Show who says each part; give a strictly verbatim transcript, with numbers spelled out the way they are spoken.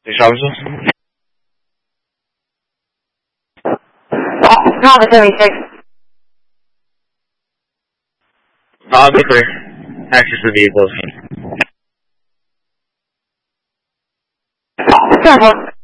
Speaker 1: Officer?
Speaker 2: Call the seventy-six.
Speaker 1: I'll be clear. Access the vehicles.
Speaker 2: Careful.